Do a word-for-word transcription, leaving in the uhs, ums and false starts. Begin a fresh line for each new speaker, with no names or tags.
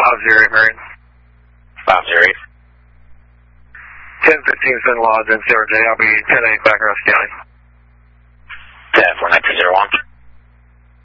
five zero, Marion.
five zero.
ten fifteen has been lodged in C R J. I'll be ten eight back in Rusk County.